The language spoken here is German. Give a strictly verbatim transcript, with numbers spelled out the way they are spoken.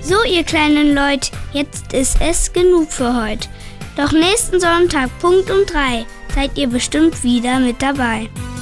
So, ihr kleinen Leute, jetzt ist es genug für heute. Doch nächsten Sonntag, Punkt um drei, seid ihr bestimmt wieder mit dabei.